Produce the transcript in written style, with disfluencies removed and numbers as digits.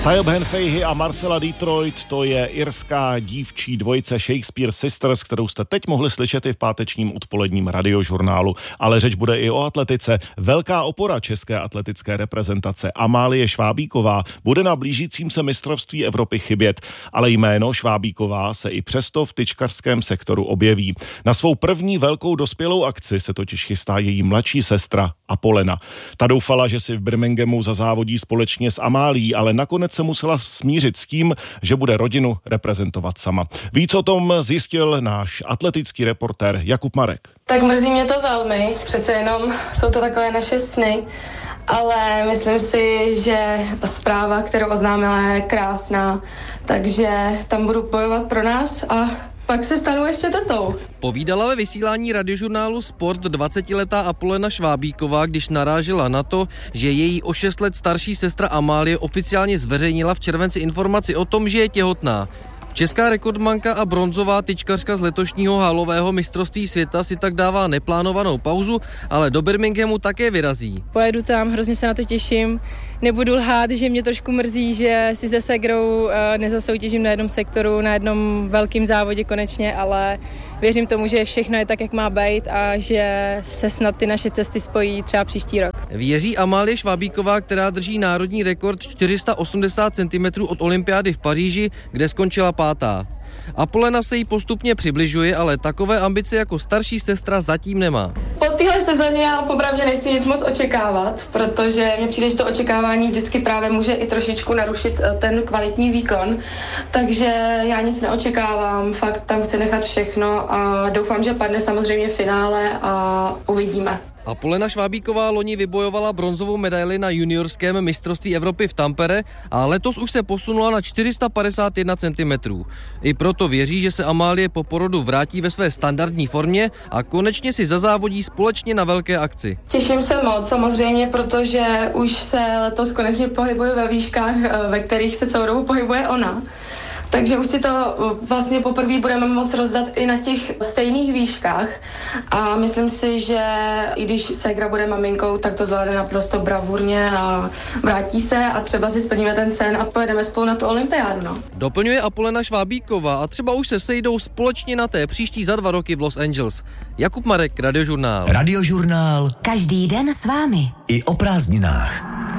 Sayoben Fahey a Marcella Detroit, to je irská dívčí dvojice Shakespeare Sisters, kterou jste teď mohli slyšet i v pátečním odpoledním radiožurnálu. Ale řeč bude i o atletice. Velká opora české atletické reprezentace Amálie Švábíková bude na blížícím se mistrovství Evropy chybět, ale jméno Švábíková se i přesto v tyčkařském sektoru objeví. Na svou první velkou dospělou akci se totiž chystá její mladší sestra Apolena. Ta doufala, že si v Birminghamu zazávodí společně s Amálií, ale nakonec se musela smířit s tím, že bude rodinu reprezentovat sama. Víc o tom zjistil náš atletický reportér Jakub Marek. Tak mrzí mě to velmi, přece jenom jsou to takové naše sny, ale myslím si, že ta zpráva, kterou oznámila, je krásná, takže tam budu bojovat pro nás a pak se stanu ještě tetou. Povídala ve vysílání radiožurnálu Sport 20letá Apolena Švábíková, když narážela na to, že její o 6 let starší sestra Amálie oficiálně zveřejnila v červenci informaci o tom, že je těhotná. Česká rekordmanka a bronzová tyčkařka z letošního halového mistrovství světa si tak dává neplánovanou pauzu, ale do Birminghamu také vyrazí. Pojedu tam, hrozně se na to těším. Nebudu lhát, že mě trošku mrzí, že si se segrou nezasoutěžím na jednom sektoru, na jednom velkém závodě konečně, ale věřím tomu, že všechno je tak, jak má být a že se snad ty naše cesty spojí třeba příští rok. Věří Amálie Švábíková, která drží národní rekord 480 cm od olympiády v Paříži, kde skončila 5. Apolena se jí postupně přibližuje, ale takové ambice jako starší sestra zatím nemá. Po téhle sezóně já popravdě nechci nic moc očekávat, protože mně přijde, že to očekávání vždycky právě může i trošičku narušit ten kvalitní výkon, takže já nic neočekávám, fakt tam chci nechat všechno a doufám, že padne samozřejmě finále a uvidíme. Apolena Švábíková loni vybojovala bronzovou medaili na juniorském mistrovství Evropy v Tampere a letos už se posunula na 451 cm. I proto věří, že se Amálie po porodu vrátí ve své standardní formě a konečně si zazávodí společně na velké akci. Těším se moc samozřejmě, protože už se letos konečně pohybuji ve výškách, ve kterých se celou dobu pohybuje ona. Takže už si to vlastně poprvé budeme moct rozdat i na těch stejných výškách a myslím si, že i když ségra bude maminkou, tak to zvládne naprosto bravurně a vrátí se a třeba si splníme ten sen a pojedeme spolu na tu olympiádu. No. Doplňuje Apolena Švábíková a třeba už se sejdou společně na té příští za 2 roky v Los Angeles. Jakub Marek, Radiožurnál. Radiožurnál. Každý den s vámi. I o prázdninách.